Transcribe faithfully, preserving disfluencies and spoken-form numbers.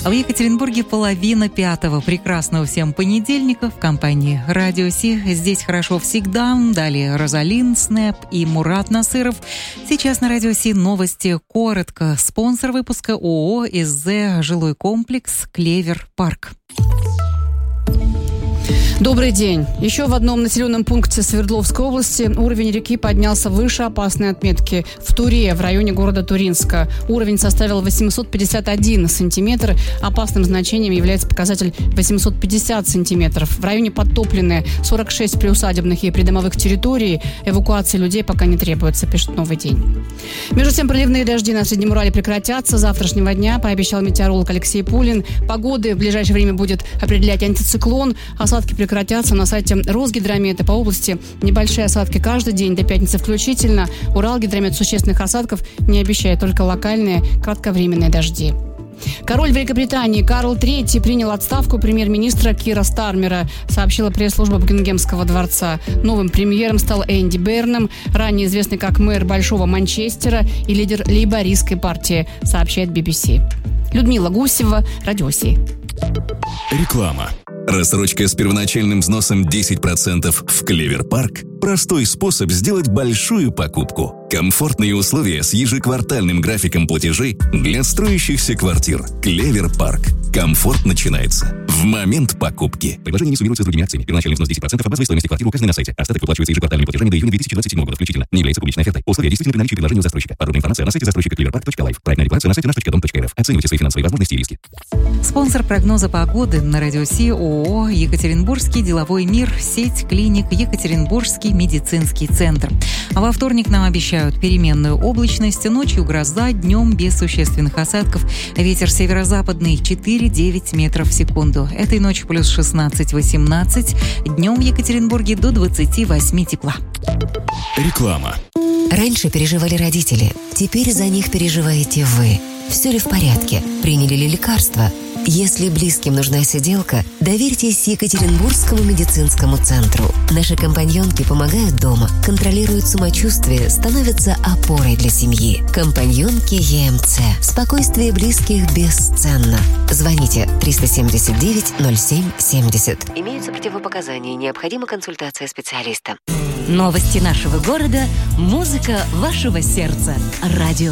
А в Екатеринбурге половина пятого. Прекрасного всем понедельника в компании Радио Си. Здесь хорошо всегда. Далее Розалин Снэп и Мурат Насыров. Сейчас на Радио Си новости коротко. Спонсор выпуска ООО СЗ «Жилой комплекс Клевер Парк». Добрый день. Еще в одном населенном пункте Свердловской области уровень реки поднялся выше опасной отметки. В Туре, в районе города Туринска, уровень составил восемьсот пятьдесят один сантиметр. Опасным значением является показатель восемьсот пятьдесят сантиметров. В районе Подтопленное сорок шесть приусадебных и придомовых территорий. Эвакуации людей пока не требуется, пишет «Новый день». Между тем, проливные дожди на Среднем Урале прекратятся с завтрашнего дня, пообещал метеоролог Алексей Пулин. Погоды в ближайшее время будет определять антициклон. Осадки прекратятся. Прекратятся на сайте Росгидромета. По области небольшие осадки каждый день до пятницы включительно. Уралгидромет существенных осадков не обещает, только локальные кратковременные дожди. Король Великобритании Карл третий принял отставку премьер-министра Кира Стармера, сообщила пресс-служба Букингемского дворца. Новым премьером стал Энди Бернам, ранее известный как мэр Большого Манчестера и лидер лейбористской партии, сообщает би би си. Людмила Гусева, Радио Си. Реклама. Рассрочка с первоначальным взносом десять процентов в Клевер Парк – простой способ сделать большую покупку. Комфортные условия с ежеквартальным графиком платежей для строящихся квартир. Клевер Парк. Комфорт начинается в момент покупки. Предложение не суммируется с другими акциями. Первоначальный взнос десять процентов от базовой стоимости квартиры указаны на сайте. Остаток выплачивается ежеквартальными платежами до июня две тысячи двадцать седьмого года включительно. Не является публичной офертой. Условия действительны при наличии предложения у застройщика. Подробная информация на сайте застройщика клеверпарк точка лайф. Проектная регуляция на сайте наш точка дом точка эр эф. Оценивайте свои финансовые возможности и риски. Спонсор прогноза погоды на Радио Си ООО «Екатеринбургский деловой мир», сеть клиник «Екатеринбургский медицинский центр». А во вторник нам обещают переменную облачность, ночью гроза, днем без существенных осадков. Ветер северо-западный четыре-девять метров в секунду. Этой ночью плюс шестнадцать-восемнадцать, днем в Екатеринбурге до двадцати восьми тепла. Реклама. Раньше переживали родители, теперь за них переживаете вы. Все ли в порядке? Приняли ли лекарства? Если близким нужна сиделка, доверьтесь Екатеринбургскому медицинскому центру. Наши компаньонки помогают дома, контролируют самочувствие, становятся опорой для семьи. Компаньонки ЕМЦ. Спокойствие близких бесценно. Звоните триста семьдесят девять ноль семь семьдесят. Имеются противопоказания, необходима консультация специалиста. Новости нашего города, музыка вашего сердца. Радио